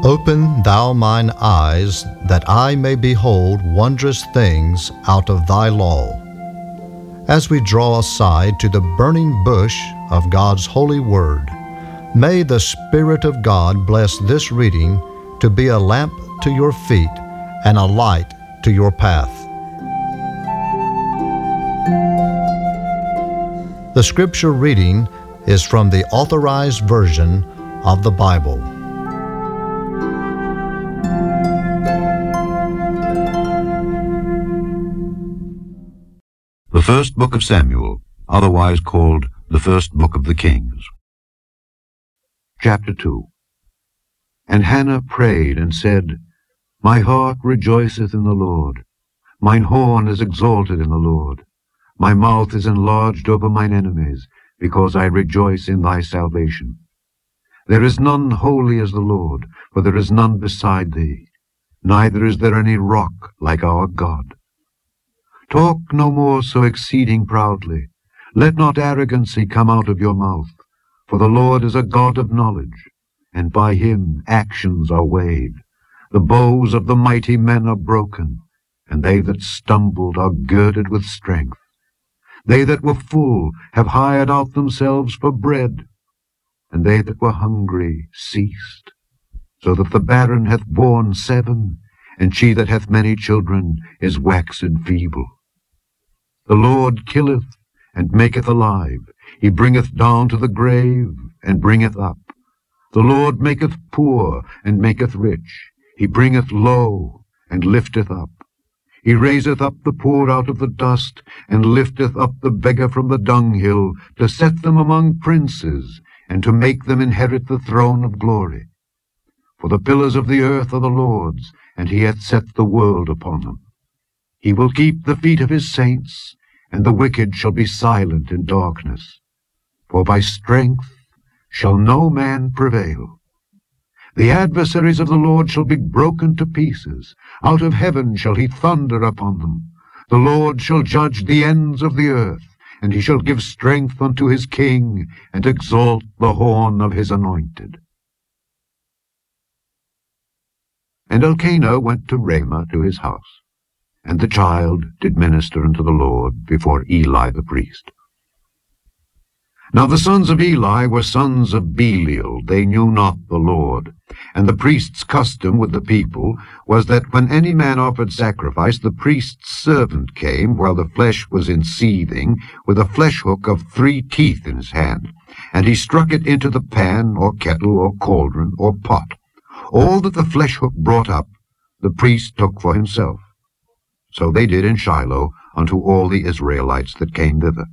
Open thou mine eyes, that I may behold wondrous things out of thy law. As we draw aside to the burning bush of God's holy word, may the Spirit of God bless this reading to be a lamp to your feet and a light to your path. The scripture reading is from the Authorized Version of the Bible. The First Book of Samuel, otherwise called the First Book of the Kings. Chapter 2. And Hannah prayed and said, My heart rejoiceth in the Lord. Mine horn is exalted in the Lord. My mouth is enlarged over mine enemies, because I rejoice in thy salvation. There is none holy as the Lord, for there is none beside thee. Neither is there any rock like our God. Talk no more so exceeding proudly. Let not arrogancy come out of your mouth. For the Lord is a God of knowledge, and by him actions are weighed. The bows of the mighty men are broken, and they that stumbled are girded with strength. They that were full have hired out themselves for bread, and they that were hungry ceased. So that the barren hath borne 7, and she that hath many children is waxen feeble. The Lord killeth and maketh alive. He bringeth down to the grave and bringeth up. The Lord maketh poor and maketh rich. He bringeth low and lifteth up. He raiseth up the poor out of the dust, and lifteth up the beggar from the dunghill, to set them among princes, and to make them inherit the throne of glory. For the pillars of the earth are the Lord's, and he hath set the world upon them. He will keep the feet of his saints, and the wicked shall be silent in darkness. For by strength shall no man prevail. The adversaries of the Lord shall be broken to pieces. Out of heaven shall he thunder upon them. The Lord shall judge the ends of the earth, and he shall give strength unto his king, and exalt the horn of his anointed. And Elkanah went to Ramah to his house. And the child did minister unto the Lord before Eli the priest. Now the sons of Eli were sons of Belial. They knew not the Lord. And the priest's custom with the people was that when any man offered sacrifice, the priest's servant came, while the flesh was in seething, with a flesh hook of 3 teeth in his hand. And he struck it into the pan, or kettle, or cauldron, or pot. All that the flesh hook brought up, the priest took for himself. So they did in Shiloh unto all the Israelites that came thither.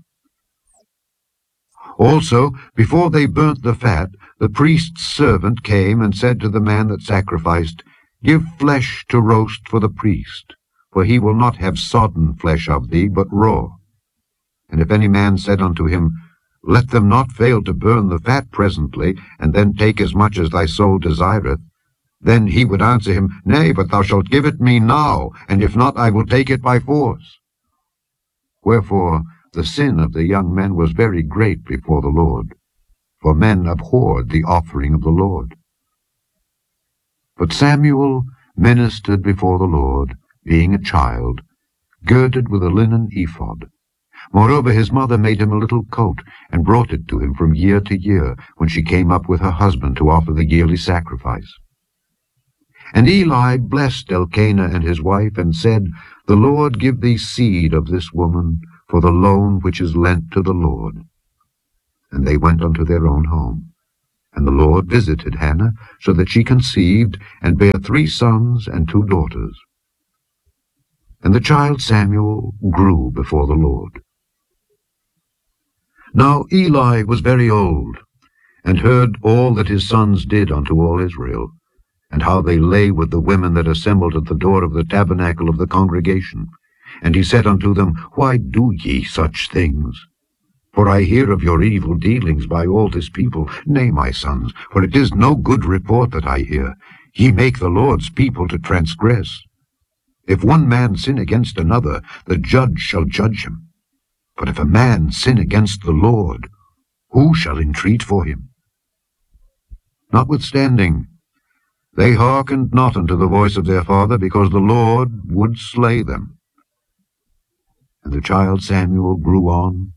Also, before they burnt the fat, the priest's servant came and said to the man that sacrificed, Give flesh to roast for the priest, for he will not have sodden flesh of thee, but raw. And if any man said unto him, Let them not fail to burn the fat presently, and then take as much as thy soul desireth, then he would answer him, Nay, but thou shalt give it me now, and if not, I will take it by force. Wherefore the sin of the young men was very great before the Lord, for men abhorred the offering of the Lord. But Samuel ministered before the Lord, being a child, girded with a linen ephod. Moreover, his mother made him a little coat, and brought it to him from year to year, when she came up with her husband to offer the yearly sacrifice. And Eli blessed Elkanah and his wife, and said, The Lord give thee seed of this woman for the loan which is lent to the Lord. And they went unto their own home. And the Lord visited Hannah, so that she conceived, and bare 3 sons and 2 daughters. And the child Samuel grew before the Lord. Now Eli was very old, and heard all that his sons did unto all Israel, and how they lay with the women that assembled at the door of the tabernacle of the congregation. And he said unto them, Why do ye such things? For I hear of your evil dealings by all this people. Nay, my sons, for it is no good report that I hear. Ye make the Lord's people to transgress. If one man sin against another, the judge shall judge him. But if a man sin against the Lord, who shall entreat for him? Notwithstanding, They hearkened not unto the voice of their father, because the Lord would slay them. And the child Samuel grew on,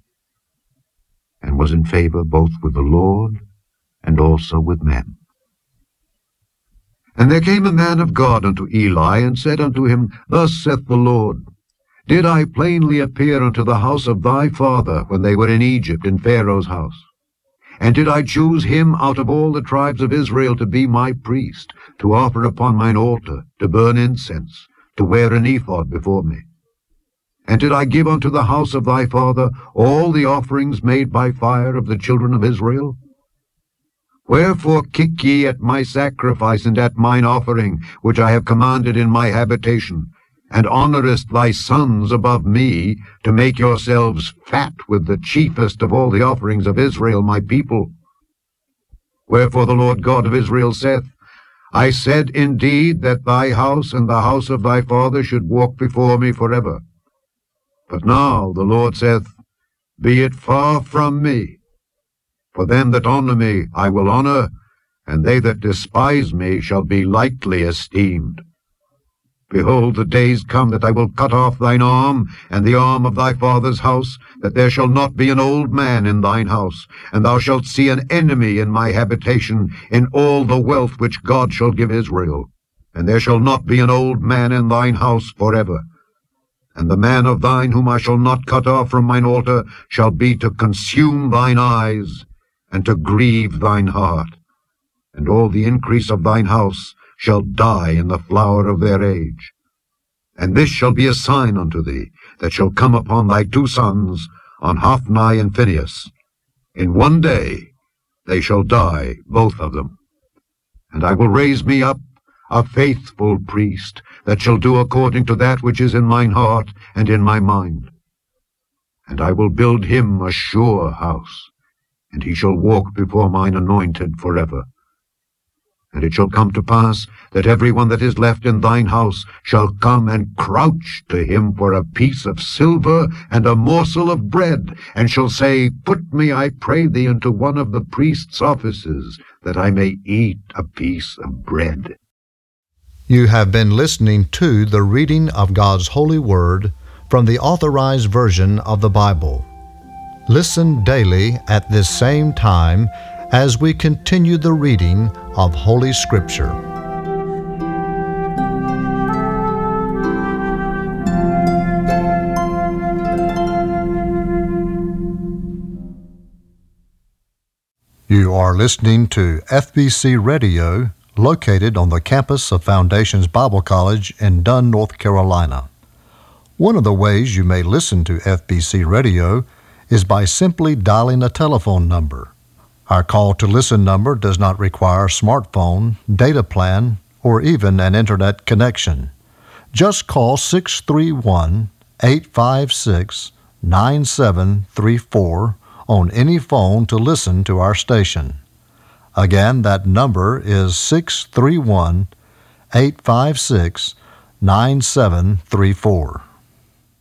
and was in favor both with the Lord and also with men. And there came a man of God unto Eli, and said unto him, Thus saith the Lord, Did I plainly appear unto the house of thy father when they were in Egypt in Pharaoh's house? And did I choose him out of all the tribes of Israel to be my priest, to offer upon mine altar, to burn incense, to wear an ephod before me? And did I give unto the house of thy father all the offerings made by fire of the children of Israel? Wherefore kick ye at my sacrifice and at mine offering, which I have commanded in my habitation, and honourest thy sons above me, to make yourselves fat with the chiefest of all the offerings of Israel my people? Wherefore the Lord God of Israel saith, I said indeed that thy house and the house of thy father should walk before me forever. But now the Lord saith, Be it far from me. For them that honour me I will honour, and they that despise me shall be lightly esteemed. Behold, the days come that I will cut off thine arm, and the arm of thy father's house, that there shall not be an old man in thine house, and thou shalt see an enemy in my habitation, in all the wealth which God shall give Israel. And there shall not be an old man in thine house forever. And the man of thine whom I shall not cut off from mine altar shall be to consume thine eyes, and to grieve thine heart. And all the increase of thine house shall die in the flower of their age. And this shall be a sign unto thee, that shall come upon thy two sons, on Hophni and Phinehas. In one day they shall die, both of them. And I will raise me up a faithful priest, that shall do according to that which is in mine heart and in my mind. And I will build him a sure house, and he shall walk before mine anointed forever. And it shall come to pass that every one that is left in thine house shall come and crouch to him for a piece of silver and a morsel of bread, and shall say, Put me, I pray thee, into one of the priest's offices, that I may eat a piece of bread. You have been listening to the reading of God's holy word from the Authorized Version of the Bible. Listen daily at this same time as we continue the reading of Holy Scripture. You are listening to FBC Radio, located on the campus of Foundations Bible College in Dunn, North Carolina. One of the ways you may listen to FBC Radio is by simply dialing a telephone number. Our call to listen number does not require a smartphone, data plan, or even an internet connection. Just call 631-856-9734 on any phone to listen to our station. Again, that number is 631-856-9734.